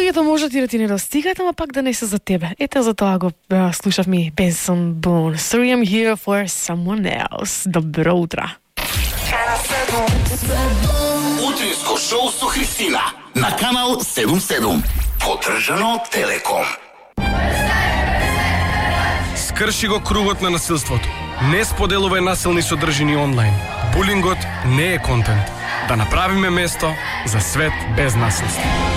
луѓето можат и да ти не достигат, ама пак да не се за тебе. Ете за тоа го слушавме Benson Boone. Sorry I'm here for someone else. Добро утро. Утринско шоу со Христина на канал 77. Поддржано од Телеком. Скрши го кругот на насилството. Не споделувај насилни содржини онлайн. Булингот не е контент. Да направиме место за свет без насилство.